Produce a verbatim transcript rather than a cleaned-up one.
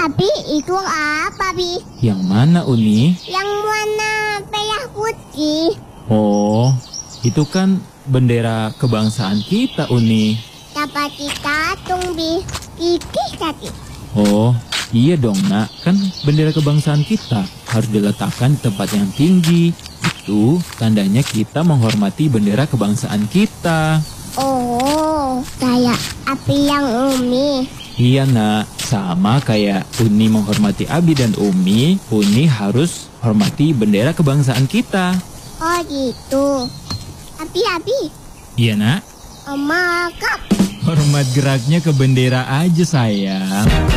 Abi, itu apa, Bi? Yang mana, Uni? Yang warna merah putih. Oh, itu kan bendera kebangsaan kita, Uni. Dapat ditatung, Bi. Gigih tadi. Oh, iya dong, Nak. Kan bendera kebangsaan kita harus diletakkan di tempat yang tinggi. Itu tandanya kita menghormati bendera kebangsaan kita. Oh, kayak Abi yang Umi. Iya, Nak. Sama kayak Uni menghormati Abi dan Umi, Uni harus hormati bendera kebangsaan kita. Oh, gitu. Abi, Abi. Iya, Nak. Oma, Kak. Hormat geraknya ke bendera aja, sayang.